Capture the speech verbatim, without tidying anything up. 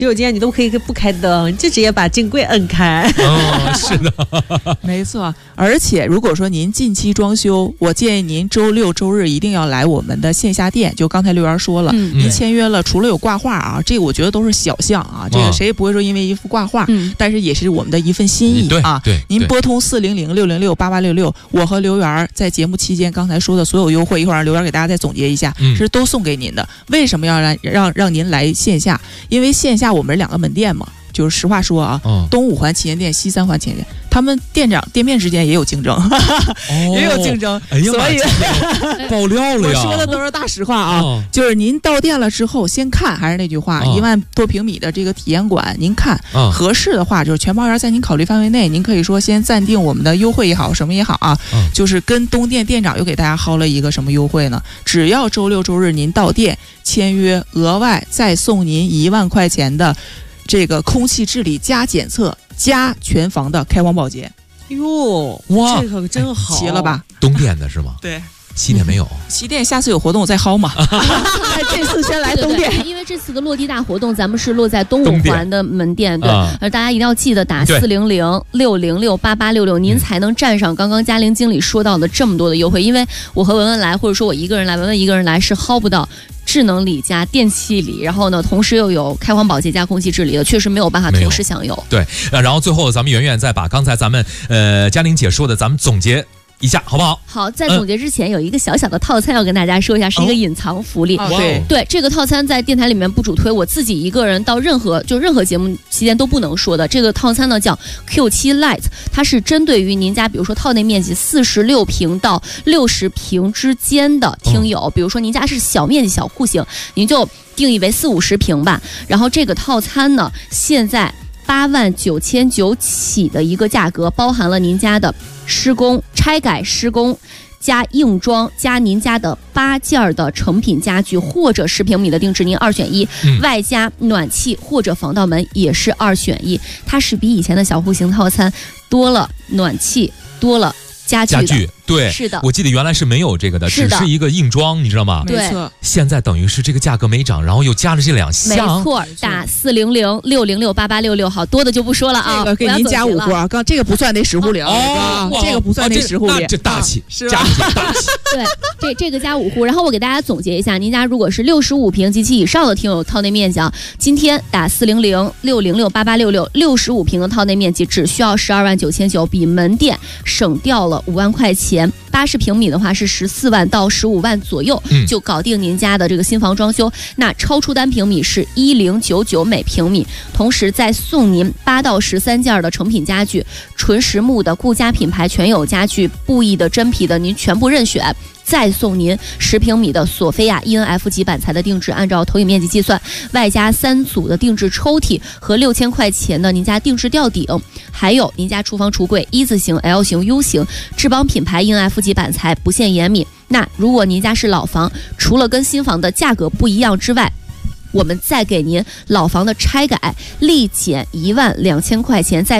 洗手间你都可以不开灯，就直接把镜柜摁开。 哦，是的， 没错。而且如果说您近期装修，我建议您周六周日一定要来我们的线下店。就刚才刘源说了， 嗯、 您签约了，除了有挂画啊，这个我觉得都是小项啊，这个谁也不会说因为一幅挂画，嗯、但是也是我们的一份心意啊。 对，对您拨通四零零六零六八八六六，我和刘源在节目期间刚才说的所有优惠，一会儿让刘源给大家再总结一下，嗯、是都送给您的。为什么要让让让您来线下？因为线下我们是两个门店嘛，就是实话说啊，嗯、东五环旗舰店、西三环旗舰店，他们店长店面之间也有竞争，哦、也有竞争， 哎、 所以爆料了呀！ 我说的都是大实话啊， 哦、 就是您到店了之后，先看，还是那句话，一、哦、万多平米的这个体验馆，您看、哦、合适的话，就是全包园在您考虑范围内，您可以说先暂定我们的优惠也好，什么也好啊，哦、就是跟东店店长又给大家薅了一个什么优惠呢？只要周六周日您到店签约，额外再送您一万块钱的这个空气治理加检测加全房的开荒保洁。 哟， 哇， 这可真好， 齐了吧？ 东店的是吗？ 对。 西店没有， 西店下次有活动我再薅嘛。这次先来东店， 对对对，因为这次的落地大活动，咱们是落在东五环的门店，对， 啊、 而大家一定要记得打四零零六零六八八六六，您才能占上刚刚嘉玲经理说到的这么多的优惠。因为我和文文来，或者说我一个人来，文文一个人来是薅不到智能礼加电器礼，然后呢，同时又有开荒保洁加空气治理的，确实没有办法同时享有。 对，然后最后咱们圆圆再把刚才咱们呃嘉玲姐说的，咱们总结一下好不好？ 好，在总结之前、嗯、有一个小小的套餐要跟大家说一下，是一个隐藏福利。 哦、对对，这个套餐在电台里面不主推，我自己一个人到任何就任何节目期间都不能说的。这个套餐呢叫 Q 七 Lite， 它是针对于您家比如说套内面积四十六平到六十平之间的听友，哦、比如说您家是小面积小户型，您就定义为四五十平吧。然后这个套餐呢，现在八万九千九起的一个价格，包含了您家的施工、拆改施工加硬装加您家的八件的成品家具，或者十平米的定制，您二选一，嗯、外加暖气或者防盗门也是二选一。它是比以前的小户型套餐多了暖气，多了家具的。 家具对， 是的， 我记得原来是没有这个的， 是的只是一个硬装，你知道吗？ 对， 现在等于是这个价格没涨，然后又加了这两项。 没错，打四零零六零六八八六六，好多的就不说了啊。 这个给您加五波啊，刚这个不算那十户零哦， 这个不算那十户零， 这大气， 是加起大气。 对，这这个加五户，然后我给大家总结一下，您家如果是六十五平及其以上的听友套内面积啊，今天打四零零六零六八八六六，六十五平的套内面积只需要十二万九千九，比门店省掉了五万块钱。八十平米的话是十四万到十五万左右，嗯、就搞定您家的这个新房装修。那超出单平米是一零九九每平米，同时再送您八到十三件的成品家具，纯实木的顾家品牌全有家具，布艺的真皮的您全部任选。再送您十平米的索菲亚 E N F 级板材的定制，按照投影面积计算，外加三组的定制抽屉和六千块钱的您家定制吊顶，还有您家厨房橱柜一字形、L 型、U 型，智邦品牌 E N F 级板材不限延米。那如果您家是老房，除了跟新房的价格不一样之外，我们再给您老房的拆改立减一万两千块钱，再